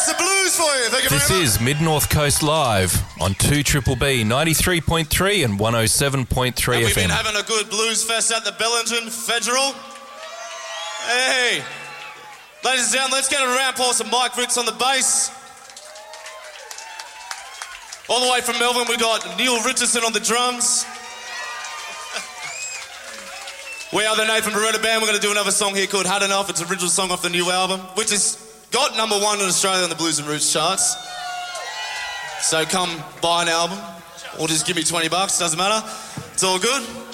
That's the blues for you. Thank you This very much. is Mid-North Coast Live on 2BBB 93.3 and 107.3 Have we been FM. having a good blues fest at the Bellingen Federal? Hey. Ladies and gentlemen, let's get a round of applause to Mike Ritz on the bass. All the way from Melbourne, we got Neil Richardson on the drums. We are the Nathan Beretta Band. We're going to do another song here called Had Enough. It's an original song off the new album, which has got number one in Australia on the Blues and Roots charts. So come buy an album, or just give me $20, doesn't matter. It's all good.